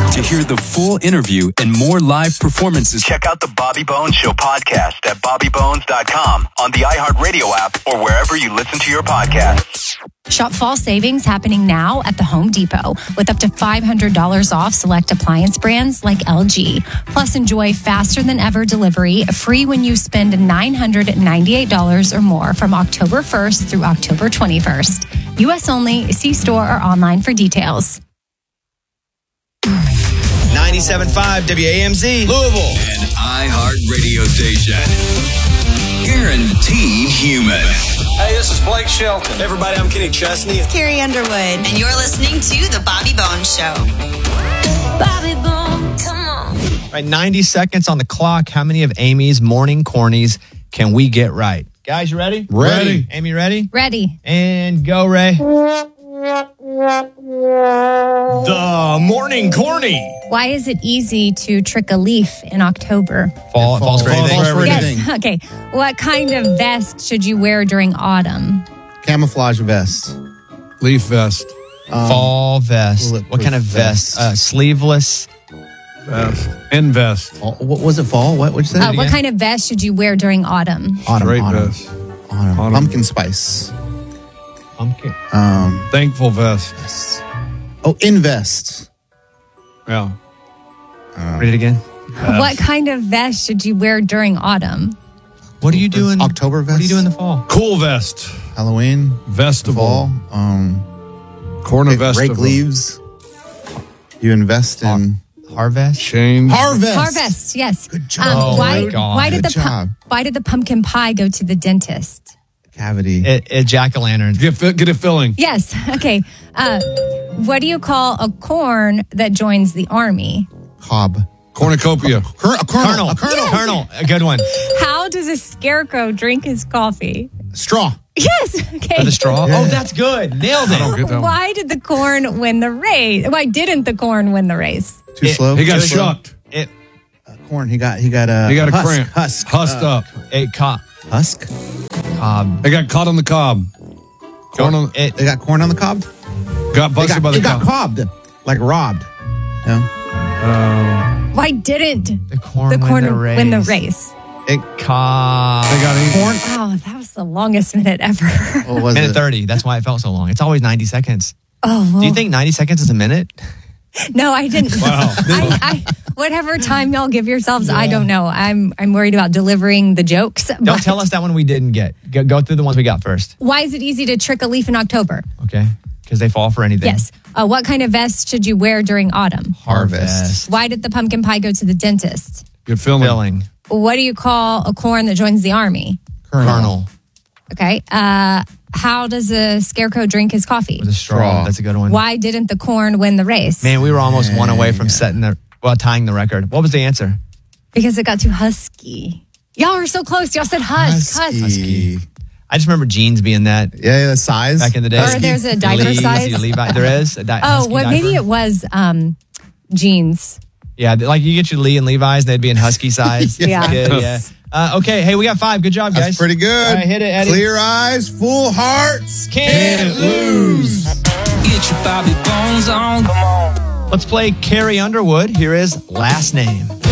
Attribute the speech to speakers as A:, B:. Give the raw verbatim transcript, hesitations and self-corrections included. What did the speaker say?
A: To hear the full interview and more live performances,
B: check out the Bobby Bones Show podcast at bobby bones dot com, on the iHeartRadio app, or wherever you listen to your podcasts.
C: Shop fall savings happening now at the Home Depot with up to five hundred dollars off select appliance brands like L G. Plus, enjoy faster than ever delivery, free when you spend nine hundred ninety-eight dollars or more from October first through October twenty-first. U S only. See store or online for details.
D: ninety-seven point five W A M Z, Louisville.
E: An iHeart radio station. Guaranteed human.
F: Hey, this is Blake Shelton.
D: Hey, everybody, I'm Kenny Chesney.
G: It's Carrie Underwood.
H: And you're listening to The Bobby Bones Show.
G: Bobby Bones, come on.
D: All right, ninety seconds on the clock. How many of Amy's morning cornies can we get right? Guys, you ready?
I: Ready.
D: Amy, ready?
C: Ready.
D: And go, Ray. The morning corny.
C: Why is it easy to trick a leaf in October?
D: Fall, falls for anything.
I: Falls for anything.
C: Yes. Okay. What kind of vest should you wear during autumn?
I: Camouflage vest.
J: Leaf vest.
I: Um,
D: Fall vest.
I: bulletproof
D: What kind of vest?
I: vest.
D: Uh, sleeveless.
J: Vest. Invest.
I: Fall- What was it? Fall? What? What'd you say?
C: Uh, what kind of vest should you wear during autumn?
I: Autumn.
J: Straight
I: autumn,
J: vest.
I: autumn.
J: Autumn.
I: Pumpkin spice.
D: Pumpkin.
I: Um.
J: Thankful vest.
I: Oh, invest.
J: Yeah.
D: Read it again.
C: What kind of vest should you wear during autumn?
D: What are you doing?
I: October vest.
D: What do you do in the fall?
J: Cool vest.
I: Halloween.
J: Vestable.
I: Fall. Um.
J: Corner vest.
I: Rake leaves. You invest in
D: Harvest.
J: Change.
I: harvest.
C: Harvest, yes.
I: Good job.
D: Oh,
C: why,
D: my God.
C: why did
I: Good
C: the pu-
I: job.
C: why did the pumpkin pie go to the dentist?
I: Cavity.
D: It, it, jack-o'-lantern.
J: Get, fi- get it filling.
C: Yes. Okay. Uh, what do you call a corn that joins the army?
I: Cob.
J: Cornucopia.
I: Cur- a kernel.
D: Colonel.
I: A kernel.
D: Yes. Colonel. A good one.
C: How does a scarecrow drink his coffee?
I: Straw.
C: Yes. Okay.
D: With a straw?
I: Yeah.
D: Oh, that's good. Nailed
J: I don't
D: it.
J: get that one.
C: Why did the corn win the race? Why didn't the corn win the race?
I: Too
D: It-
I: slow.
J: He got
I: Too slow.
J: shucked.
D: It,
I: Uh, corn. He got. He got a.
J: He got a
I: husk,
J: cramp.
I: Husk.
J: Husked
I: uh,
J: up.
D: it caught.
I: Husk.
D: Um,
J: They got caught on the cob. Corn on,
D: it,
I: They got corn on the cob.
J: got
I: They
J: busted
I: got,
J: by the
I: they got
J: cob.
I: cobbed, like robbed. Yeah.
C: Why didn't
D: the corn,
C: the corn
D: win the race.
C: win the race?
D: It caught.
J: They got eaten.
I: Corn.
C: Oh, that was the longest minute ever.
I: What was
D: Minute
I: it?
D: thirty. That's why it felt so long. It's always ninety seconds.
C: Oh, well,
D: Do you think ninety seconds is a minute?
C: no, I didn't.
J: Wow.
C: I, I, whatever time y'all give yourselves, I don't know. I'm I'm worried about delivering the jokes.
D: Don't
C: but
D: tell us that one we didn't get. Go, go through the ones we got first.
C: Why is it easy to trick a leaf in October?
D: Okay. Because they fall for anything.
C: Yes. Uh, what kind of vest should you wear during autumn?
I: Harvest.
C: Why did the pumpkin pie go to the dentist?
J: Get filling.
D: Filling.
C: What do you call a corn that joins the army?
D: Colonel.
C: Okay. Uh, how does a scarecrow drink his coffee?
D: With a straw.
I: Straw.
D: That's a good one.
C: Why didn't the corn win the race?
D: Man, we were almost one away from
I: Yeah.
D: setting the, well, tying the record. What was the answer?
C: Because it got too husky. Y'all are so close. Y'all said husk. Husk.
I: Husky.
D: I just remember jeans being that
I: Yeah, yeah, the size.
D: back in the day.
C: Or there's a diaper
D: Lee's,
C: size.
D: Levi, there is. A di-
C: Oh,
D: husky
C: well,
D: diaper.
C: maybe it was um, jeans.
D: Yeah, like you get your Lee and Levi's, and they'd be in husky size.
C: Yeah.
D: Good, yeah. Uh, okay, hey, we got five. Good job, guys.
I: That's pretty good.
D: All right, hit it, Eddie.
I: Clear eyes, full hearts.
D: Can't lose.
E: Get your Bobby Bones on. Come on.
D: Let's play Carrie Underwood. Here is Last Name.